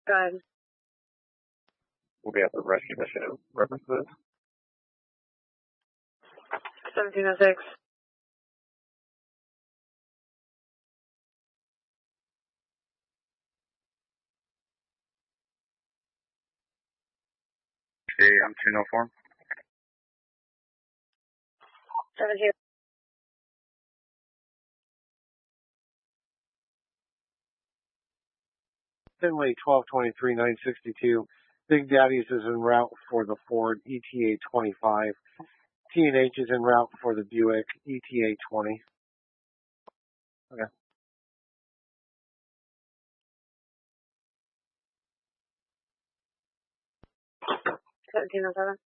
Go ahead. We'll be at the rescue mission references. 1706. Okay, I'm 204. 17. Finley 1223 962. Big Daddy's is en route for the Ford ETA 25. T&H is en route for the Buick ETA 20. Okay. 1707.